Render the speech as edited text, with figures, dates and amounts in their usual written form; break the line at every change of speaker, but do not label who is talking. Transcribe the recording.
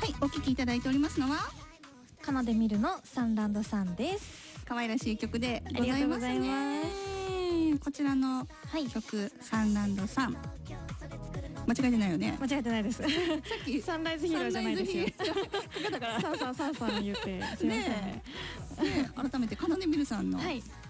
はい、お聴きいただいておりますのは
カナデミルのサンランドさんです。
可愛らしい曲でございますね。
ありがとうございます。
こちらの曲、サンランドさん、間違えてないよね。
間違えてないです。さ
っき
サンライズヒーローじゃないですよ。だからサン言ってすみませんね。
改めてカナデミルさんの